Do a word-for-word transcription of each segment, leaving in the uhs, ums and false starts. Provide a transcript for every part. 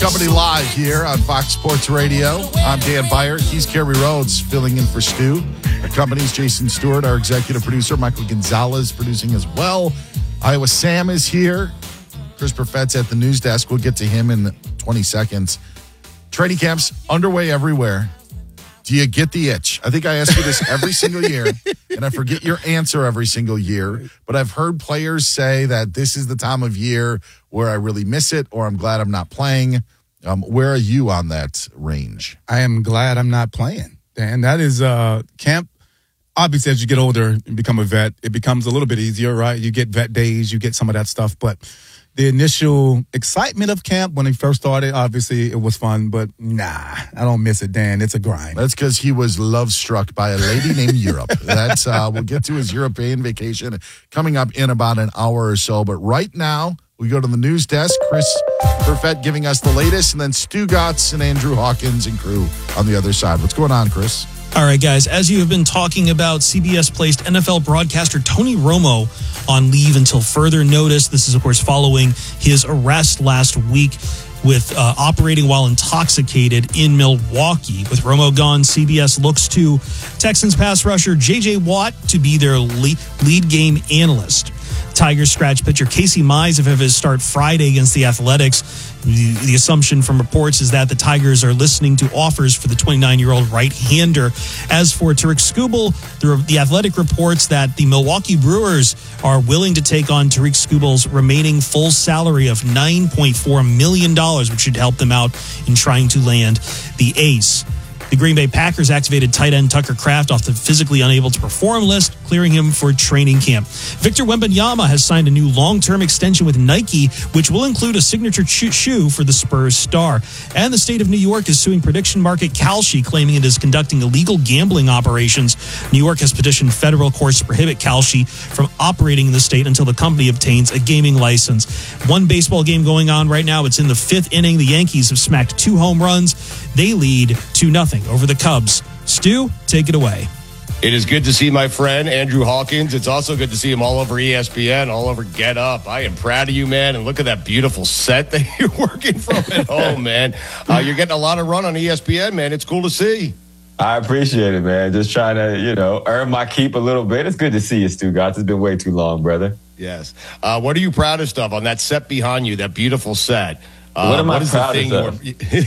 Company live here on Fox Sports Radio. I'm Dan Byer. He's Kerry Rhodes, filling in for Stu. Our company's Jason Stewart, our executive producer. Michael Gonzalez producing as well. Iowa Sam is here. Chris Perfett's at the news desk. We'll get to him in twenty seconds. Training camps underway everywhere. Do you get the itch? I think I ask you this every single year, and I forget your answer every single year. But I've heard players say that this is the time of year where I really miss it, or I'm glad I'm not playing. Um, where are you on that range? I am glad I'm not playing, Dan. That is uh, camp. Obviously, as you get older and become a vet, it becomes a little bit easier, right? You get vet days, you get some of that stuff. But the initial excitement of camp when it first started, obviously, it was fun. But nah, I don't miss it, Dan. It's a grind. That's because he was love-struck by a lady named Europe. That's uh, we'll get to his European vacation coming up in about an hour or so. But right now, we go to the news desk. Chris Perfett giving us the latest, and then Stu Gotts and Andrew Hawkins and crew on the other side. What's going on, Chris? All right, guys. As you have been talking about, C B S placed N F L broadcaster Tony Romo on leave until further notice. This is, of course, following his arrest last week with uh, operating while intoxicated in Milwaukee. With Romo gone, C B S looks to Texans pass rusher J J Watt to be their lead, lead game analyst. Tigers scratch pitcher Casey Mize of his start Friday against the Athletics. The, the assumption from reports is that the Tigers are listening to offers for the twenty-nine-year-old right-hander. As for Tarik Skubal, the, the Athletic reports that the Milwaukee Brewers are willing to take on Tarik Skubal's remaining full salary of nine point four million dollars, which should help them out in trying to land the ace. The Green Bay Packers activated tight end Tucker Kraft off the physically unable to perform list, clearing him for training camp. Victor Wembanyama has signed a new long-term extension with Nike, which will include a signature shoe for the Spurs star. And the state of New York is suing prediction market Kalshi, claiming it is conducting illegal gambling operations. New York has petitioned federal courts to prohibit Kalshi from operating in the state until the company obtains a gaming license. One baseball game going on right now. It's in the fifth inning. The Yankees have smacked two home runs. They lead two nothing over the Cubs. Stu, take it away. It is good to see my friend Andrew Hawkins. It's also good to see him all over E S P N, all over Get Up. I am proud of you, man. And look at that beautiful set that you're working from at home, man. Uh, you're getting a lot of run on E S P N, man. It's cool to see. I appreciate it, man. Just trying to, you know, earn my keep a little bit. It's good to see you, Stu Gotts. It's been way too long, brother. Yes. Uh, what are you proudest of on that set behind you, that beautiful set? Uh, what am what I is proudest the of?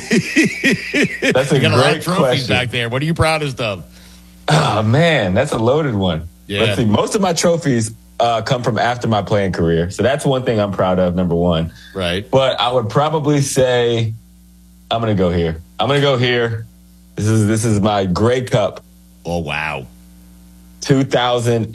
thing That's a you got a lot great of trophies question. back there. What are you proudest of? Oh, man, that's a loaded one. Yeah. Let's see. Most of my trophies uh, come from after my playing career. So that's one thing I'm proud of, number one. Right. But I would probably say I'm going to go here. I'm going to go here. This is this is my Grey Cup. Oh, wow. two thousand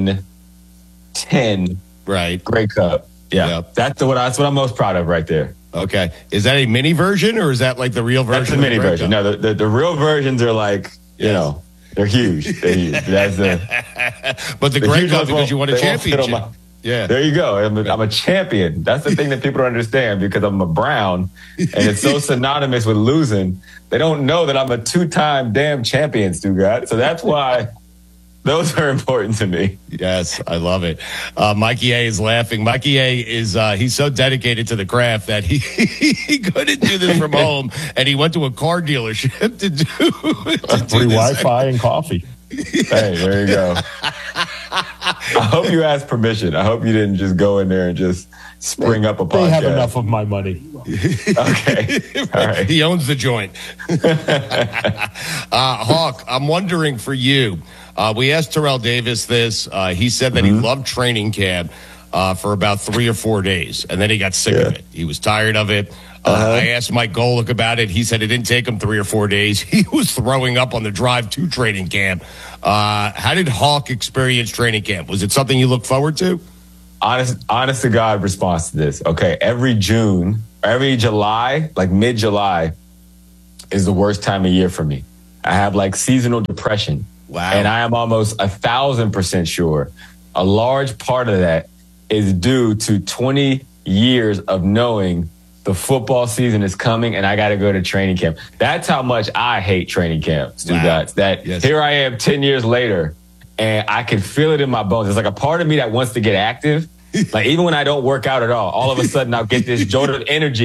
ten Right. Grey Cup. Yeah. Yep. That's the, what I, that's what I'm most proud of right there. Okay. Is that a mini version or is that like the real version? That's the of mini Grey version. Cup? No, the, the, the real versions are like, you Yes. know, they're huge. They're huge. That's the, But the, the Grey huge Cup ones because won't- you won a they won't fit on championship. my- Yeah. There you go. I'm a, I'm a champion. That's the thing that people don't understand because I'm a Brown and it's so synonymous with losing. They don't know that I'm a two-time damn champion, Stu Gotts. So that's why those are important to me. Yes, I love it. Uh, Mikey A is laughing. Mikey A is uh, he's so dedicated to the craft that he he couldn't do this from home, and he went to a car dealership to do, to do Free this. Wi-Fi and coffee. Hey, there you go. I hope you asked permission. I hope you didn't just go in there and just spring up a podcast. They have enough of my money. Okay. All right. He owns the joint. uh, Hawk, I'm wondering for you. Uh, we asked Terrell Davis this. Uh, he said that Mm-hmm. he loved training camp uh, for about three or four days, and then he got sick Yeah. of it. He was tired of it. Uh, Uh-huh. I asked Mike Golick about it. He said it didn't take him three or four days. He was throwing up on the drive to training camp. Uh, how did Hawk experience training camp? Was it something you looked forward to? Honest, honest to God response to this. Okay, every June, every July, like mid-July, is the worst time of year for me. I have like seasonal depression. Wow. And I am almost a thousand percent sure a large part of that is due to twenty years of knowing the football season is coming and I got to go to training camp. That's how much I hate training camp, Stu Wow. Gotts. That Yes. here I am ten years later and I can feel it in my bones. There's like a part of me that wants to get active. Like even when I don't work out at all, all of a sudden I'll get this jolt of energy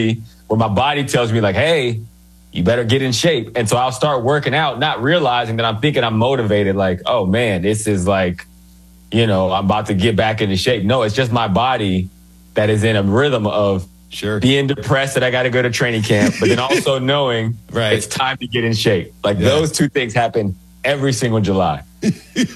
where my body tells me like, hey, you better get in shape. And so I'll start working out, not realizing that I'm thinking I'm motivated. Like, oh man, this is like, you know, I'm about to get back into shape. No, it's just my body that is in a rhythm of sure being depressed that I got to go to training camp, but then also knowing right. it's time to get in shape. Like yeah. those two things happen every single July. Go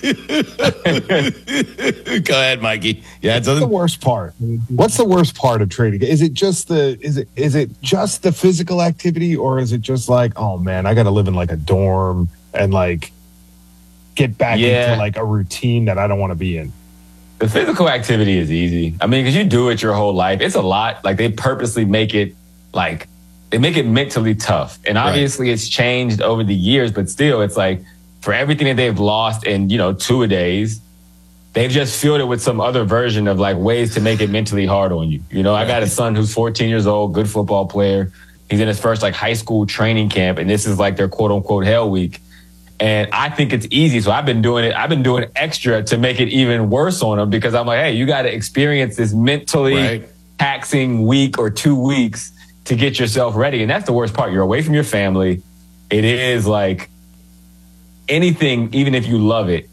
ahead, Mikey. Yeah, What's the worst part? What's the worst part of training? Is it just the is it is it just the physical activity, or is it just like, oh man, I got to live in like a dorm and like get back yeah. into like a routine that I don't want to be in? The physical activity is easy. I mean, because you do it your whole life. It's a lot. Like they purposely make it like they make it mentally tough, and obviously right. it's changed over the years. But still, it's like. For everything that they've lost in, you know, two a days, they've just filled it with some other version of like ways to make it mentally hard on you. You know, I got a son who's fourteen years old, good football player. He's in his first like high school training camp, and this is like their quote unquote hell week. And I think it's easy. So I've been doing it. I've been doing extra to make it even worse on him because I'm like, hey, you got to experience this mentally right. taxing week or two weeks to get yourself ready. And that's the worst part. You're away from your family. It is like, anything, even if you love it,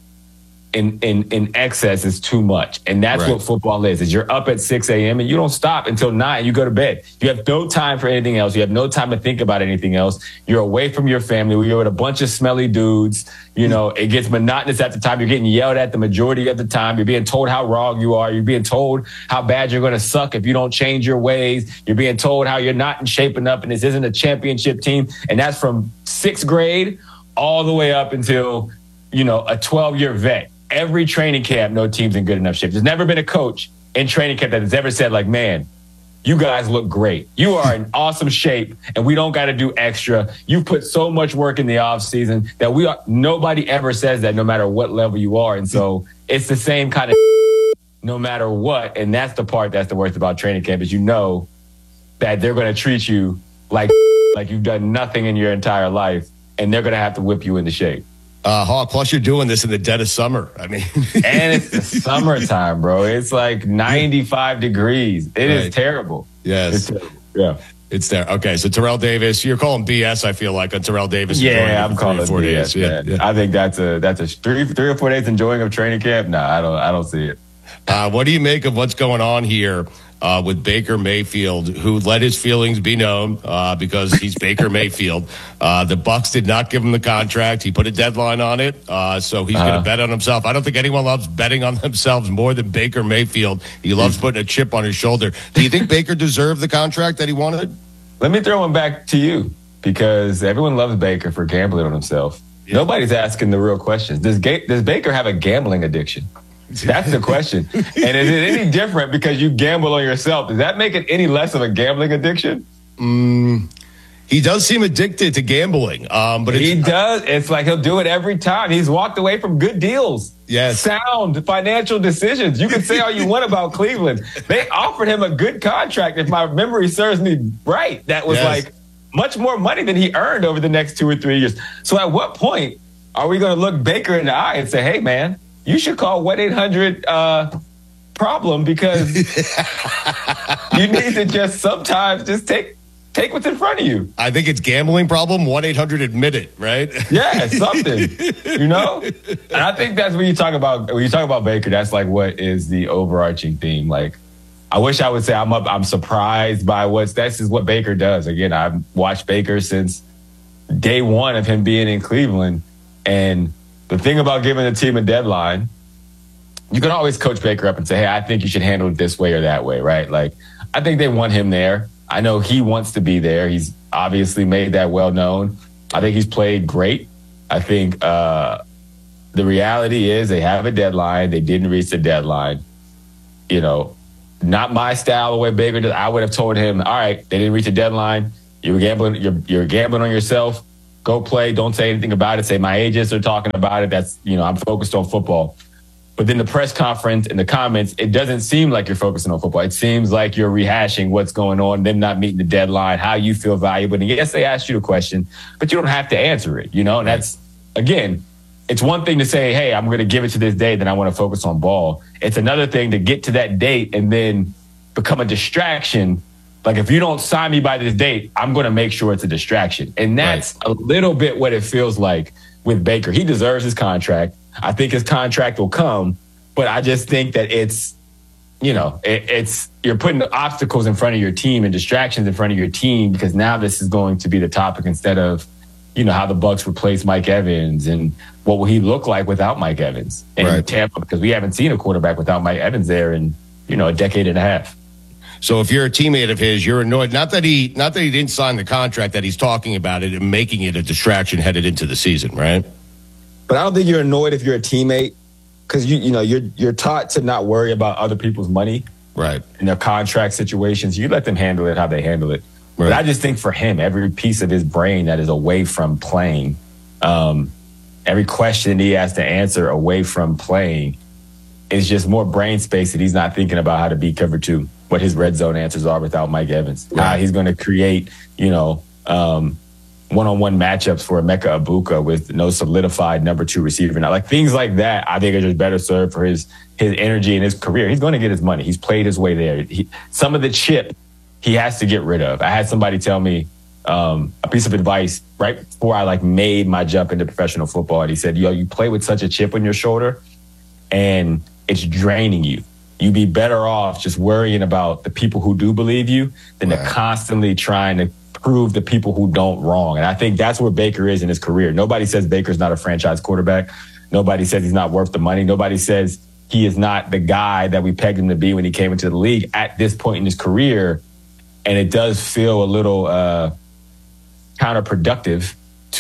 in in in excess is too much. And that's right. what football is, is you're up at six a.m. and you don't stop until nine. You go to bed. You have no time for anything else. You have no time to think about anything else. You're away from your family. You're with a bunch of smelly dudes. You know, it gets monotonous at the time. You're getting yelled at the majority of the time. You're being told how wrong you are. You're being told how bad you're going to suck if you don't change your ways. You're being told how you're not in shape enough and this isn't a championship team. And that's from sixth grade all the way up until, you know, a twelve-year vet. Every training camp, no team's in good enough shape. There's never been a coach in training camp that has ever said, like, man, you guys look great. You are in awesome shape, and we don't got to do extra. You put so much work in the off season that we are. Nobody ever says that, no matter what level you are. And so it's the same kind of no matter what. And that's the part that's the worst about training camp is you know that they're going to treat you like like you've done nothing in your entire life. And they're going to have to whip you into shape. Uh, Hawk, plus you're doing this in the dead of summer. I mean, and it's the summertime, bro. It's like ninety-five degrees. It right. is terrible. Yes. It's terrible. Yeah. It's there. Okay. So Terrell Davis, you're calling B S, I feel like, on Terrell Davis. Yeah, I'm calling four B S. Yeah, yeah. I think that's a, that's a three, three or four days enjoying of training camp. No, I don't, I don't see it. Uh, what do you make of what's going on here? Uh, with Baker Mayfield, who let his feelings be known uh, because he's Baker Mayfield. Uh, the Bucs did not give him the contract. He put a deadline on it, uh, so he's uh-huh. going to bet on himself. I don't think anyone loves betting on themselves more than Baker Mayfield. He loves putting a chip on his shoulder. Do you think Baker deserved the contract that he wanted? Let me throw one back to you because everyone loves Baker for gambling on himself. Yeah. Nobody's asking the real questions. Does, Ga- does Baker have a gambling addiction? That's the question. And is it any different because you gamble on yourself? Does that make it any less of a gambling addiction? Mm, he does seem addicted to gambling. Um, but he does. It's like he'll do it every time. He's walked away from good deals. Yes. Sound financial decisions. You can say all you want about Cleveland. They offered him a good contract, if my memory serves me right. That was yes. like much more money than he earned over the next two or three years. So at what point are we going to look Baker in the eye and say, hey, man, you should call one eight hundred uh, problem because you need to just sometimes just take take what's in front of you. I think it's gambling problem. one eight hundred admit it, right? Yeah, something, you know? And I think that's when you talk about, when you talk about Baker, that's like what is the overarching theme. Like, I wish I would say I'm up, I'm surprised by what's, this is what Baker does. Again, I've watched Baker since day one of him being in Cleveland. And the thing about giving a team a deadline, you can always coach Baker up and say, hey, I think you should handle it this way or that way, right? Like, I think they want him there. I know he wants to be there. He's obviously made that well known. I think he's played great. I think uh, the reality is they have a deadline. They didn't reach the deadline. You know, not my style the way Baker does. I would have told him, all right, they didn't reach the deadline. You were gambling. You're, you're gambling on yourself. Go play. Don't say anything about it. Say my agents are talking about it. That's, you know, I'm focused on football. But then the press conference and the comments, it doesn't seem like you're focusing on football. It seems like you're rehashing what's going on, them not meeting the deadline, how you feel valuable. And yes, they asked you the question, but you don't have to answer it, you know? And that's, again, it's one thing to say, hey, I'm going to give it to this day, then I want to focus on ball. It's another thing to get to that date and then become a distraction Like, if you don't sign me by this date, I'm going to make sure it's a distraction. And that's right. a little bit what it feels like with Baker. He deserves his contract. I think his contract will come, but I just think that it's, you know, it, it's you're putting obstacles in front of your team and distractions in front of your team, because now this is going to be the topic instead of, you know, how the Bucs replace Mike Evans and what will he look like without Mike Evans in right. Tampa, because we haven't seen a quarterback without Mike Evans there in, you know, a decade and a half. So if you're a teammate of his, you're annoyed. Not that he, not that he didn't sign the contract, that he's talking about it and making it a distraction headed into the season, right? But I don't think you're annoyed if you're a teammate, because you, you know, you're you're taught to not worry about other people's money, right? In their contract situations, you let them handle it how they handle it. Right. But I just think for him, every piece of his brain that is away from playing, um, every question he has to answer away from playing, is just more brain space that he's not thinking about how to beat cover two. What his red zone answers are without Mike Evans. Right. How he's going to create, you know, um, one-on-one matchups for Emeka Egbuka with no solidified number two receiver. Now, like things like that, I think are just better served for his his energy and his career. He's going to get his money. He's played his way there. He, some of the chip he has to get rid of. I had somebody tell me um, a piece of advice right before I like made my jump into professional football, and he said, "Yo, you play with such a chip on your shoulder, and it's draining you. You'd be better off just worrying about the people who do believe you than right. to constantly trying to prove the people who don't wrong." And I think that's where Baker is in his career. Nobody says Baker's not a franchise quarterback. Nobody says he's not worth the money. Nobody says he is not the guy that we pegged him to be when he came into the league at this point in his career. And it does feel a little uh, counterproductive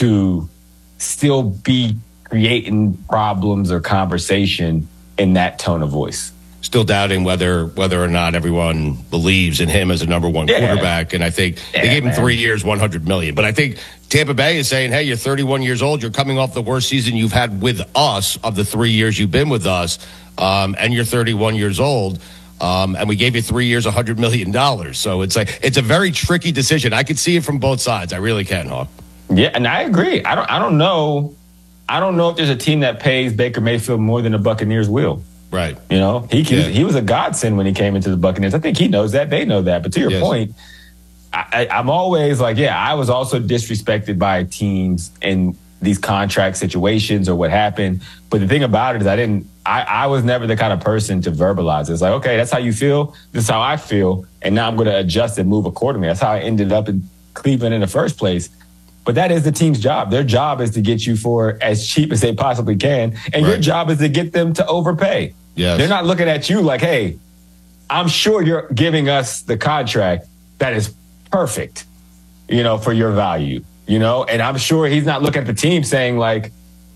to still be creating problems or conversation in that tone of voice. Still doubting whether whether or not everyone believes in him as a number one yeah. quarterback. And I think yeah, they gave him man. three years, one hundred million dollars. But I think Tampa Bay is saying, hey, you're thirty-one years old. You're coming off the worst season you've had with us of the three years you've been with us. Um, and you're thirty-one years old. Um, and we gave you three years, one hundred million dollars. So it's like, it's a very tricky decision. I can see it from both sides. I really can, Hawk. Yeah, and I agree. I don't I don't know. I don't know if there's a team that pays Baker Mayfield more than the Buccaneers will. Right. You know, he yeah. he was a godsend when he came into the Buccaneers. I think he knows that. They know that. But to your yes. point, I, I, I'm always like, yeah, I was also disrespected by teams in these contract situations or what happened. But the thing about it is I didn't, I, I was never the kind of person to verbalize it. It's like, okay, that's how you feel. This is how I feel. And now I'm going to adjust and move accordingly. That's how I ended up in Cleveland in the first place. But that is the team's job. Their job is to get you for as cheap as they possibly can. And right. your job is to get them to overpay. Yes. They're not looking at you like, hey, I'm sure you're giving us the contract that is perfect, you know, for your value, you know, and I'm sure he's not looking at the team saying like,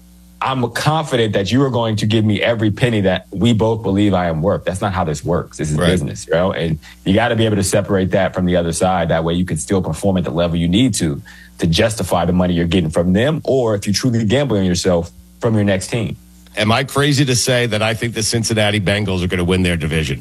I'm confident that you are going to give me every penny that we both believe I am worth. That's not how this works. This is right. business, you know, and you got to be able to separate that from the other side. That way you can still perform at the level you need to, to justify the money you're getting from them. Or if you truly gamble on yourself, from your next team. Am I crazy to say that I think the Cincinnati Bengals are going to win their division?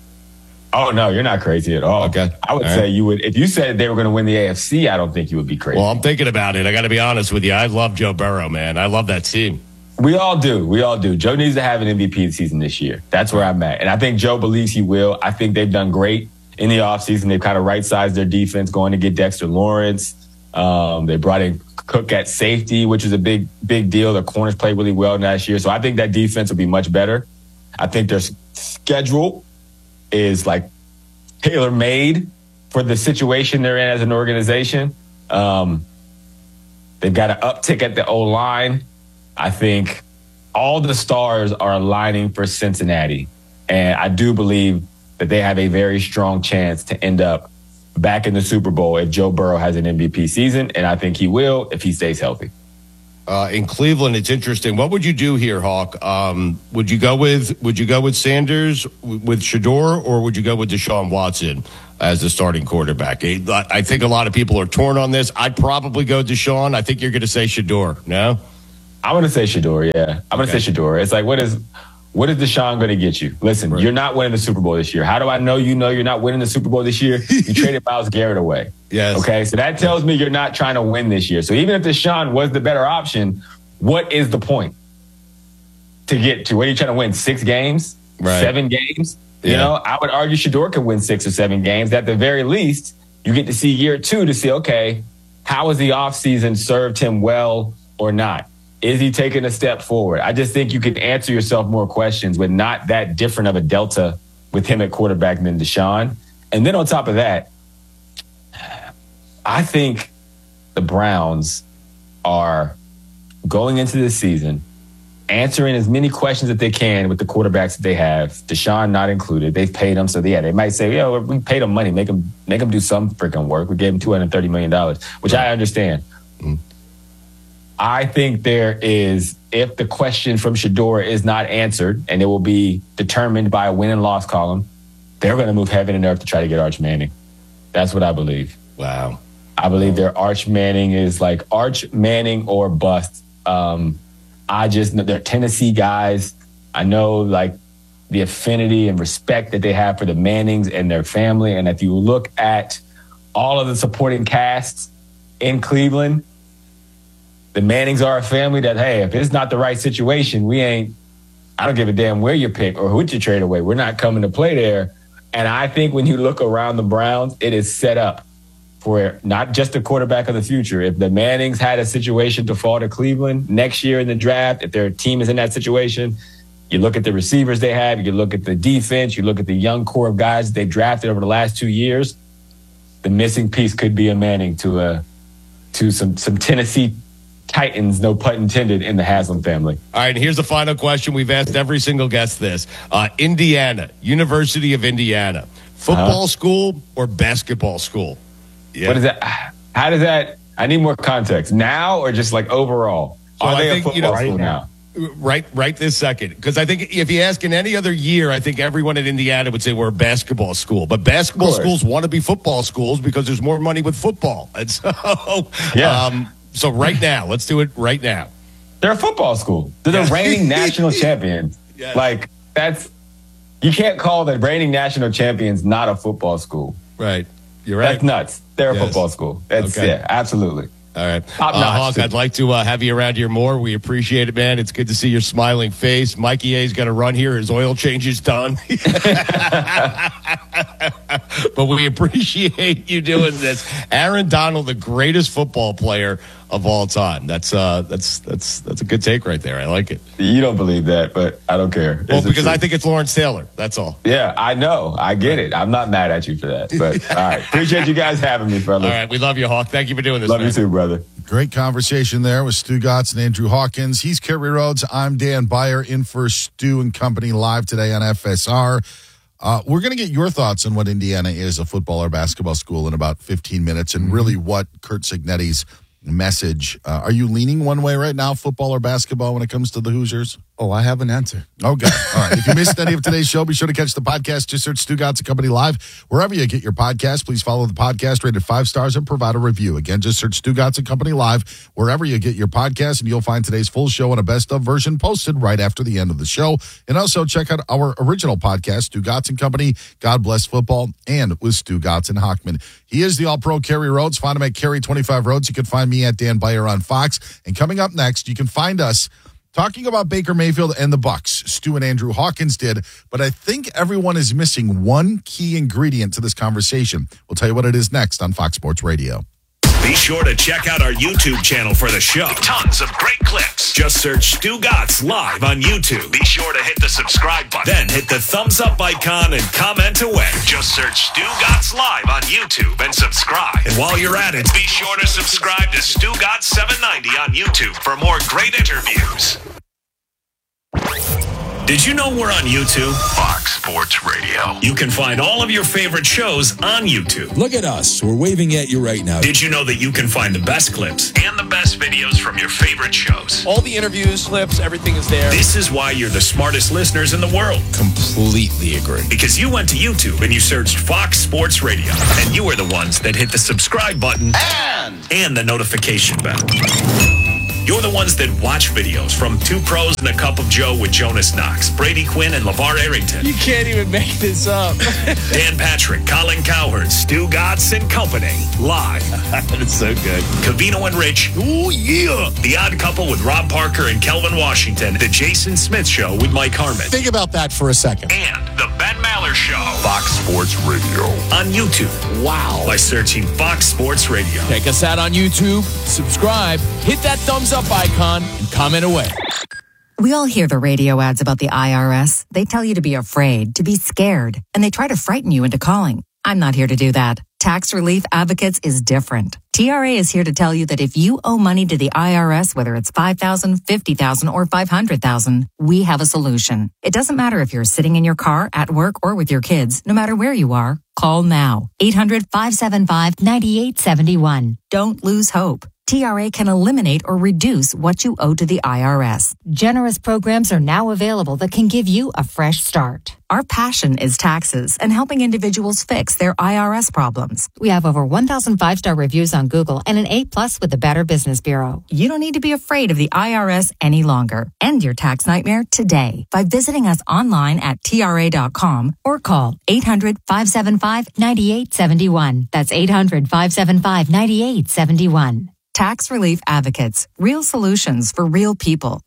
Oh, no, you're not crazy at all. Okay. I would all say right. you would, if you said they were going to win the A F C, I don't think you would be crazy. Well, I'm thinking about it. I got to be honest with you. I love Joe Burrow, man. I love that team. We all do. We all do. Joe needs to have an M V P season this year. That's where I'm at. And I think Joe believes he will. I think they've done great in the offseason. They've kind of right-sized their defense, going to get Dexter Lawrence. Um, they brought in Cook at safety, which is a big, big deal. The corners played really well last year. So I think that defense will be much better. I think their schedule is like tailor-made for the situation they're in as an organization. Um, they've got an uptick at the O-line. I think all the stars are aligning for Cincinnati. And I do believe that they have a very strong chance to end up back in the Super Bowl if Joe Burrow has an M V P season, and I think he will if he stays healthy. Uh, in Cleveland, it's interesting. What would you do here, Hawk? Um, would you go with Would you go with Sanders with Shedeur, or would you go with Deshaun Watson as the starting quarterback? I think a lot of people are torn on this. I'd probably go Deshaun. I think you're going to say Shedeur. No, I'm going to say Shedeur. Yeah, I'm going to okay. say Shedeur. It's like what is. What is Deshaun going to get you? Listen, right. you're not winning the Super Bowl this year. How do I know you know you're not winning the Super Bowl this year? You traded Myles Garrett away. Yes. Okay, so that tells me you're not trying to win this year. So even if Deshaun was the better option, what is the point to get to? What are you trying to win? Six games? Right. Seven games? You Yeah. know, I would argue Shedeur could win six or seven games. At the very least, you get to see year two to see, okay, how has the offseason served him well or not? Is he taking a step forward? I just think you can answer yourself more questions with not that different of a delta with him at quarterback than Deshaun. And then on top of that, I think the Browns are going into this season answering as many questions that they can with the quarterbacks that they have, Deshaun not included. They've paid him, so yeah, they might say, "Yo, we paid him money, make him make him do some freaking work." We gave him two hundred thirty million dollars, which right. I understand. Mm. I think there is, if the question from Shedeur is not answered, and it will be determined by a win and loss column, they're going to move heaven and earth to try to get Arch Manning. That's what I believe. Wow. I believe their Arch Manning is like Arch Manning or bust. Um, I just know they're Tennessee guys. I know like the affinity and respect that they have for the Mannings and their family. And if you look at all of the supporting casts in Cleveland, the Mannings are a family that, hey, if it's not the right situation, we ain't, I don't give a damn where you pick or who you trade away. We're not coming to play there. And I think when you look around the Browns, it is set up for not just the quarterback of the future. If the Mannings had a situation to fall to Cleveland next year in the draft, if their team is in that situation, you look at the receivers they have, you look at the defense, you look at the young core of guys they drafted over the last two years, the missing piece could be a Manning to a to some some Tennessee Titans, no pun intended, in the Haslam family. All right, and here's the final question. We've asked every single guest this. Uh, Indiana, University of Indiana, football uh-huh. school or basketball school? Yeah. What is that? How does that? I need more context now, or just like overall. Well, Are I they think, a football you know, school right now? Right, right this second. Because I think if you ask in any other year, I think everyone in Indiana would say we're a basketball school. But basketball schools want to be football schools because there's more money with football. And so, yeah. Um, so right now, let's do it right now. They're a football school. They're the reigning national champions. Yes. Like that's you can't call the reigning national champions not a football school. Right. You're right. That's nuts. They're yes. a football school. That's okay. yeah, absolutely. All right. Top uh, notch. Hawk, I'd like to uh, have you around here more. We appreciate it, man. It's good to see your smiling face. Mikey A's got to run here. His oil change is done. But we appreciate you doing this. Aaron Donald, the greatest football player of all time. That's uh, that's that's that's a good take right there. I like it. You don't believe that, but I don't care. Well, it's because I think it's Lawrence Taylor. That's all. Yeah, I know. I get it. I'm not mad at you for that. But all right, appreciate you guys having me, fellas. All right, we love you, Hawk. Thank you for doing this. Love man. you too, brother. Great conversation there with Stu Gotts and Andrew Hawkins. He's Kerry Rhodes. I'm Dan Beyer, in for Stu and Company live today on F S R. Uh, we're going to get your thoughts on what Indiana is, a football or basketball school, in about fifteen minutes, and really what Curt Cignetti's message. Uh, are you leaning one way right now, football or basketball, when it comes to the Hoosiers? Oh, I have an answer. Okay. All right. If you missed any of today's show, be sure to catch the podcast. Just search Stu Gotts and Company Live. Wherever you get your podcast, please follow the podcast, rated five stars, and provide a review. Again, just search Stu Gotts and Company Live wherever you get your podcast, and you'll find today's full show and a best-of version posted right after the end of the show. And also check out our original podcast, Stu Gotts and Company, God Bless Football, and with Stu Gotts and Hockman. He is the all-pro Kerry Rhodes. Find him at Kerry twenty-five Rhodes. You can find me at Dan Beyer on Fox. And coming up next, you can find us talking about Baker Mayfield and the Bucs. Stu and Andrew Hawkins did, but I think everyone is missing one key ingredient to this conversation. We'll tell you what it is next on Fox Sports Radio. Be sure to check out our YouTube channel for the show. Tons of great clips. Just search Stu Gotts Live on YouTube. Be sure to hit the subscribe button. Then hit the thumbs up icon and comment away. Just search Stu Gotts Live on YouTube and subscribe. And while you're at it, be sure to subscribe to Stu Gotts seven ninety on YouTube for more great interviews. Did you know we're on YouTube? Fox Sports Radio. You can find all of your favorite shows on YouTube. Look at us. We're waving at you right now. Did you know that you can find the best clips and the best videos from your favorite shows? All the interviews, clips, everything is there. This is why you're the smartest listeners in the world. Completely agree. Because you went to YouTube and you searched Fox Sports Radio. And you are the ones that hit the subscribe button and, and the notification bell. You're the ones that watch videos from Two Pros and a Cup of Joe with Jonas Knox, Brady Quinn, and LeVar Arrington. You can't even make this up. Dan Patrick, Colin Cowherd, Stu Gotts and Company, live. That's so good. Covino and Rich. Oh, yeah. The Odd Couple with Rob Parker and Kelvin Washington. The Jason Smith Show with Mike Harmon. Think about that for a second. And the Ben Maller other show. Fox Sports Radio. On YouTube. Wow. By searching Fox Sports Radio. Check us out on YouTube, subscribe, hit that thumbs up icon, and comment away. We all hear the radio ads about the I R S. They tell you to be afraid, to be scared, and they try to frighten you into calling. I'm not here to do that. Tax Relief Advocates is different. T R A is here to tell you that if you owe money to the I R S, whether it's five thousand dollars, fifty thousand dollars, or five hundred thousand dollars, we have a solution. It doesn't matter if you're sitting in your car, at work, or with your kids. No matter where you are, call now. eight hundred, five seven five, nine eight seven one. Don't lose hope. T R A can eliminate or reduce what you owe to the I R S. Generous programs are now available that can give you a fresh start. Our passion is taxes and helping individuals fix their I R S problems. We have over one thousand five-star reviews on Google and an A plus with the Better Business Bureau. You don't need to be afraid of the I R S any longer. End your tax nightmare today by visiting us online at T R A dot com or call eight hundred, five seven five, nine eight seven one. That's eight hundred, five seven five, nine eight seven one. Tax Relief Advocates. Real solutions for real people.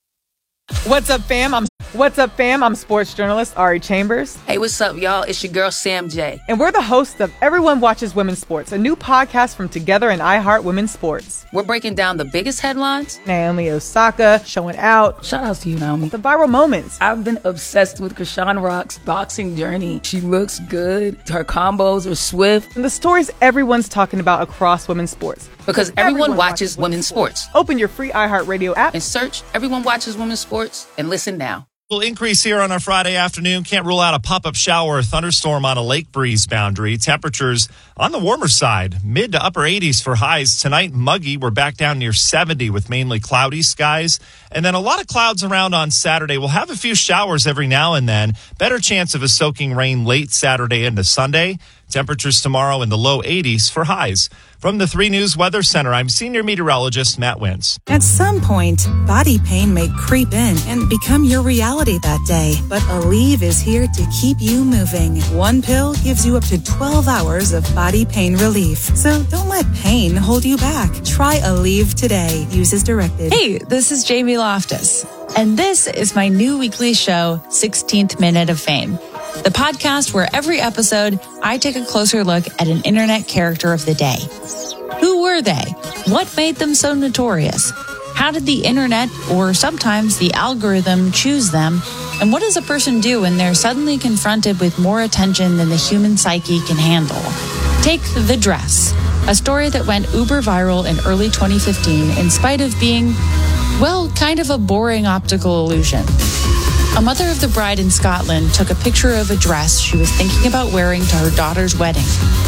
What's up, fam? I'm What's up, fam? I'm sports journalist Ari Chambers. Hey, what's up, y'all? It's your girl, Sam J. And we're the hosts of Everyone Watches Women's Sports, a new podcast from Together and iHeart Women's Sports. We're breaking down the biggest headlines. Naomi Osaka showing out. Shout out to you, Naomi. The viral moments. I've been obsessed with Krishan Rock's boxing journey. She looks good. Her combos are swift. And the stories everyone's talking about across women's sports. Because everyone, everyone watches, watches women's sports. sports. Open your free iHeartRadio app and search Everyone Watches Women's Sports and listen now. Little increase here on our Friday afternoon. Can't rule out a pop-up shower or thunderstorm on a lake breeze boundary. Temperatures on the warmer side, mid to upper eighties for highs. Tonight, muggy. We're back down near seventy with mainly cloudy skies. And then a lot of clouds around on Saturday. We'll have a few showers every now and then. Better chance of a soaking rain late Saturday into Sunday. Temperatures tomorrow in the low eighties for highs. From the three News Weather Center, I'm senior meteorologist Matt Wins. At some point, body pain may creep in and become your reality that day. But Aleve is here to keep you moving. One pill gives you up to twelve hours of body pain relief. So don't let pain hold you back. Try Aleve today. Use as directed. Hey, this is Jamie Loftus, and this is my new weekly show, sixteenth Minute of Fame. The podcast where every episode, I take a closer look at an internet character of the day. Who were they? What made them so notorious? How did the internet, or sometimes the algorithm, choose them? And what does a person do when they're suddenly confronted with more attention than the human psyche can handle? Take The Dress, a story that went uber viral in early twenty fifteen in spite of being, well, kind of a boring optical illusion. A mother of the bride in Scotland took a picture of a dress she was thinking about wearing to her daughter's wedding.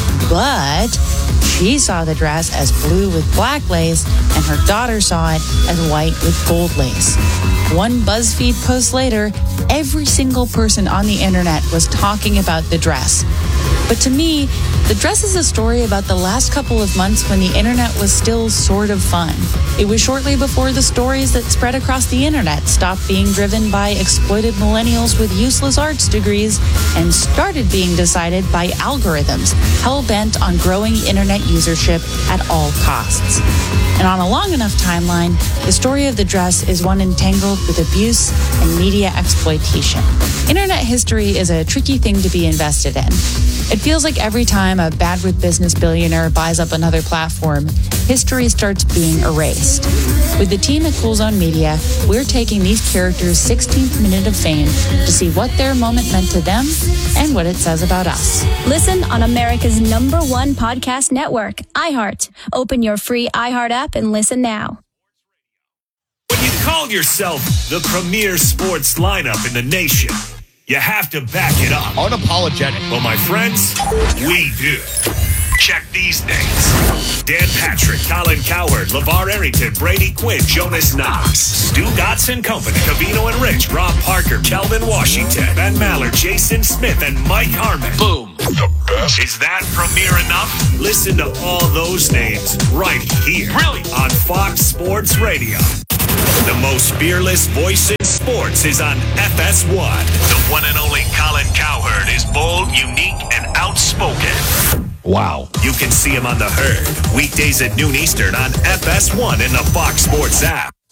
But she saw the dress as blue with black lace, and her daughter saw it as white with gold lace. One BuzzFeed post later, every single person on the internet was talking about the dress. But to me, the dress is a story about the last couple of months when the internet was still sort of fun. It was shortly before the stories that spread across the internet stopped being driven by exploited millennials with useless arts degrees and started being decided by algorithms hell-bent on growing internet usership at all costs. And on a long enough timeline, the story of the dress is one entangled with abuse and media exploitation. Internet history is a tricky thing to be invested in. It feels like every time a bad with business billionaire buys up another platform, history starts being erased. With the team at Cool Zone Media, we're taking these characters' sixteenth minute of fame to see what their moment meant to them and what it says about us. Listen on America's number one podcast network, iHeart. Open your free iHeart app and listen now. When you call yourself the premier sports lineup in the nation, you have to back it up. Unapologetic. Well, my friends, we do. Check these names. Dan Patrick, Colin Cowherd, LeVar Arrington, Brady Quinn, Jonas Knox, Stu Gatz and Company, Cavino and Rich, Rob Parker, Kelvin Washington, Ben Maller, Jason Smith, and Mike Harmon. Boom. The best. Is that premier enough? Listen to all those names right here. Really? On Fox Sports Radio. The most fearless voice in sports is on F S one. The one and only Colin Cowherd is bold, unique, and outspoken. Wow. You can see him on The Herd, weekdays at noon Eastern on F S one and the Fox Sports app.